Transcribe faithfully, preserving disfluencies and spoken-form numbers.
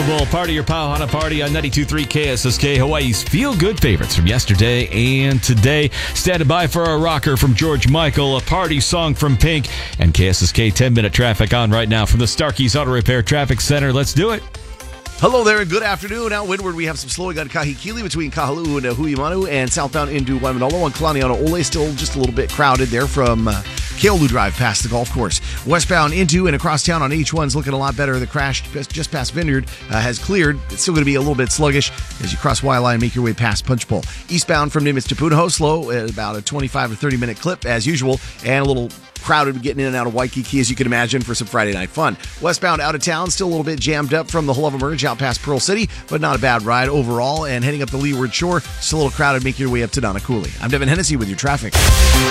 Unstoppable, part of your Pauhana Party on ninety-two point three K S S K, Hawaii's feel-good favorites from yesterday and today. Standing by for a rocker from George Michael, a party song from Pink, and K S S K ten-minute traffic on right now from the Starkey's Auto Repair Traffic Center. Let's do it. Hello there and good afternoon. Out windward, we have some slowing on Kahikili between Kahaluu and uh, Huimanu, and southbound into Waimanalo on Kalaniana Ole. Still just a little bit crowded there from uh, Keolu Drive past the golf course. Westbound into and across town on H one's looking a lot better. The crash just past Vineyard uh, has cleared. It's still going to be a little bit sluggish as you cross Waialae and make your way past Punch Bowl. Eastbound from Nimitz to Punahou, slow at about a twenty-five or thirty minute clip as usual, and a little crowded getting in and out of Waikiki, as you can imagine, for some Friday night fun. Westbound out of town, still a little bit jammed up from the Hull of Emerge out past Pearl City, but not a bad ride overall. And heading up the Leeward Shore, still a little crowded, making your way up to Nanakuli. I'm Devin Hennessy with your traffic.